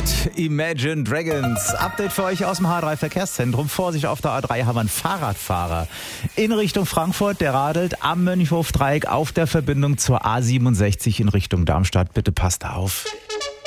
Imagine Dragons. Update für euch aus dem H3 Verkehrszentrum. Vorsicht, auf der A3 haben wir einen Fahrradfahrer in Richtung Frankfurt. Der radelt am Mönchhof-Dreieck auf der Verbindung zur A67 in Richtung Darmstadt. Bitte passt auf.